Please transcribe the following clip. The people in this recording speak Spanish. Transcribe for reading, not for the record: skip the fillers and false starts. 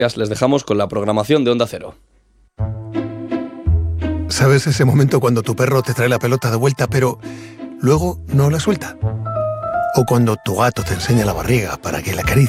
Les dejamos con la programación de Onda Cero. ¿Sabes ese momento cuando tu perro te trae la pelota de vuelta, pero luego no la suelta? O cuando tu gato te enseña la barriga para que la acaricies.